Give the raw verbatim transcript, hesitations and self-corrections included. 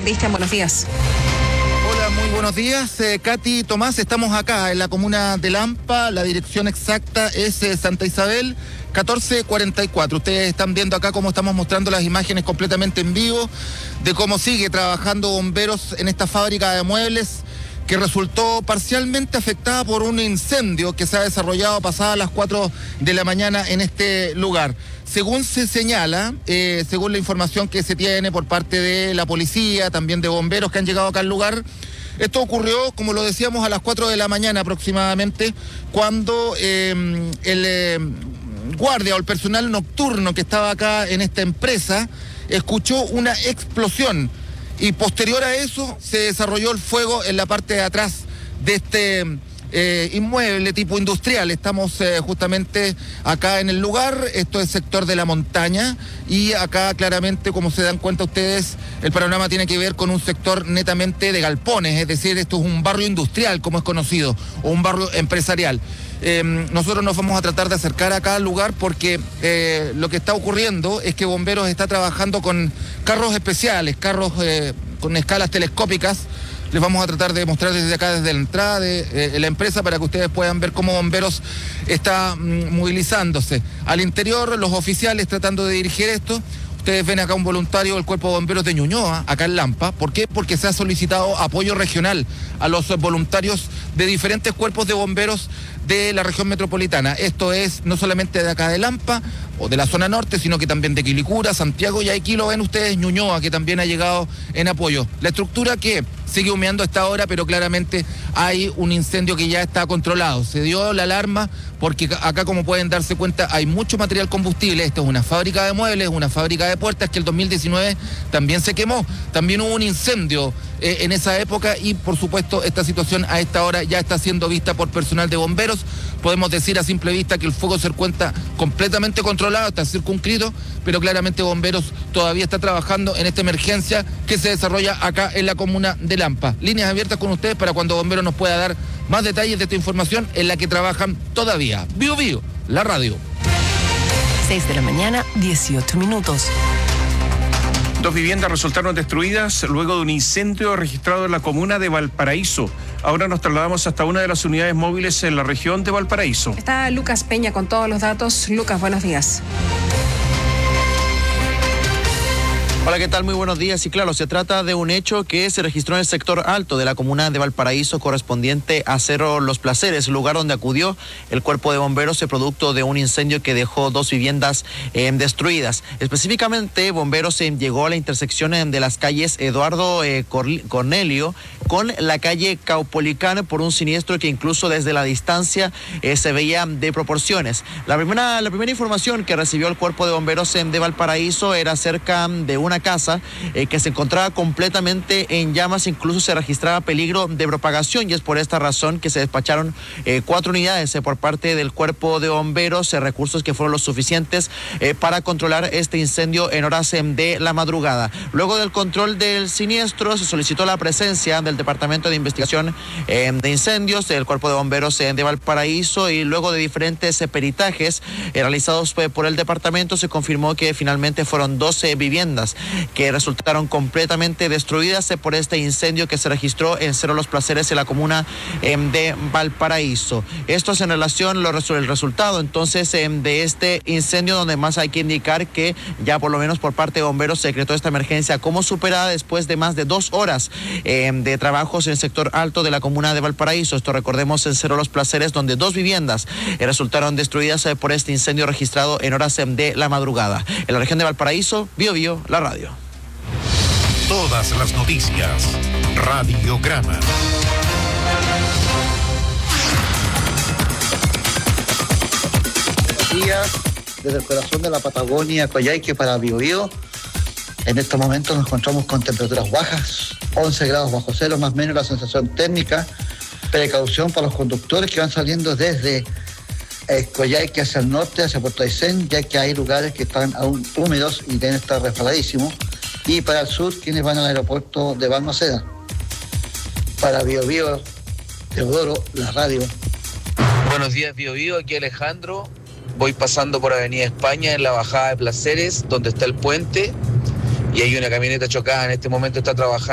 Cristian, buenos días. Hola, muy buenos días. Eh, Katy, Tomás, estamos acá en la comuna de Lampa. La dirección exacta es eh, Santa Isabel, catorce cuarenta y cuatro. Ustedes están viendo acá cómo estamos mostrando las imágenes completamente en vivo de cómo sigue trabajando bomberos en esta fábrica de muebles que resultó parcialmente afectada por un incendio que se ha desarrollado pasadas las cuatro de la mañana en este lugar. Según se señala, eh, según la información que se tiene por parte de la policía, también de bomberos que han llegado acá al lugar, esto ocurrió, como lo decíamos, a las cuatro de la mañana aproximadamente, cuando eh, el eh, guardia o el personal nocturno que estaba acá en esta empresa escuchó una explosión. Y posterior a eso se desarrolló el fuego en la parte de atrás de este eh, inmueble tipo industrial. Estamos eh, justamente acá en el lugar, esto es sector de la montaña, y acá claramente, como se dan cuenta ustedes, el panorama tiene que ver con un sector netamente de galpones, es decir, esto es un barrio industrial, como es conocido, o un barrio empresarial. Eh, nosotros nos vamos a tratar de acercar acá al lugar porque eh, lo que está ocurriendo es que Bomberos está trabajando con carros especiales, carros eh, con escalas telescópicas. Les vamos a tratar de mostrar desde acá, desde la entrada de eh, la empresa, para que ustedes puedan ver cómo Bomberos está mm, movilizándose. Al interior, los oficiales tratando de dirigir esto. Ustedes ven acá un voluntario del Cuerpo de Bomberos de Ñuñoa, acá en Lampa. ¿Por qué? Porque se ha solicitado apoyo regional a los voluntarios de diferentes cuerpos de bomberos de la región metropolitana. Esto es no solamente de acá de Lampa o de la zona norte, sino que también de Quilicura, Santiago, y aquí lo ven ustedes, Ñuñoa, que también ha llegado en apoyo. La estructura que sigue humeando a esta hora, pero claramente hay un incendio que ya está controlado. Se dio la alarma porque acá, como pueden darse cuenta, hay mucho material combustible. Esto es una fábrica de muebles, una fábrica de puertas que el dos mil diecinueve también se quemó. También hubo un incendio eh, en esa época y, por supuesto, esta situación a esta hora ya está siendo vista por personal de bomberos. Podemos decir a simple vista que el fuego se encuentra completamente controlado, está circunscrito, pero claramente Bomberos todavía está trabajando en esta emergencia que se desarrolla acá en la comuna de Lampa. Líneas abiertas con ustedes para cuando Bomberos nos pueda dar más detalles de esta información en la que trabajan todavía. Bio Bio, la radio. seis de la mañana, dieciocho minutos. Dos viviendas resultaron destruidas luego de un incendio registrado en la comuna de Valparaíso. Ahora nos trasladamos hasta una de las unidades móviles en la región de Valparaíso. Está Lucas Peña con todos los datos. Lucas, buenos días. Hola, ¿qué tal? Muy buenos días. Y claro, se trata de un hecho que se registró en el sector alto de la comuna de Valparaíso, correspondiente a Cerro Los Placeres, lugar donde acudió el cuerpo de bomberos, producto de un incendio que dejó dos viviendas eh, destruidas. Específicamente, bomberos eh, llegó a la intersección eh, de las calles Eduardo eh, Cornelio con la calle Caupolicán por un siniestro que incluso desde la distancia eh, se veía de proporciones. La primera, la primera información que recibió el cuerpo de bomberos eh, de Valparaíso era acerca de una casa eh, que se encontraba completamente en llamas, incluso se registraba peligro de propagación, y es por esta razón que se despacharon eh, cuatro unidades eh, por parte del cuerpo de bomberos, eh, recursos que fueron los suficientes eh, para controlar este incendio en horas eh, de la madrugada. Luego del control del siniestro se solicitó la presencia del Departamento de Investigación eh, de Incendios del Cuerpo de Bomberos eh, de Valparaíso, y luego de diferentes eh, peritajes eh, realizados eh, por el departamento se confirmó que finalmente fueron doce viviendas que resultaron completamente destruidas eh, por este incendio que se registró en Cerro Los Placeres, en la comuna eh, de Valparaíso. Esto es en relación al resultado entonces eh, de este incendio, donde más hay que indicar que ya por lo menos por parte de bomberos se decretó esta emergencia como superada después de más de dos horas eh, de trabajos en el sector alto de la comuna de Valparaíso. Esto, recordemos, en Cerro Los Placeres, donde dos viviendas eh, resultaron destruidas eh, por este incendio registrado en horas eh, de la madrugada. En la región de Valparaíso, Bio Bio, la radio. Todas las noticias, Radiograma. Buenos días, desde el corazón de la Patagonia, Coyhaique para Bio Bio. En estos momentos nos encontramos con temperaturas bajas, once grados bajo cero, más o menos la sensación térmica. Precaución para los conductores que van saliendo desde eh, Coyhaique hacia el norte, hacia Puerto Aysén, ya que hay lugares que están aún húmedos y deben estar resbaladísimos. Y para el sur, quienes van al aeropuerto de Balmaceda. Para Bio Bio, Teodoro, la radio. Buenos días, Bio Bio, aquí Alejandro. Voy pasando por Avenida España en la bajada de Placeres, donde está el puente, y hay una camioneta chocada. En este momento está trabajando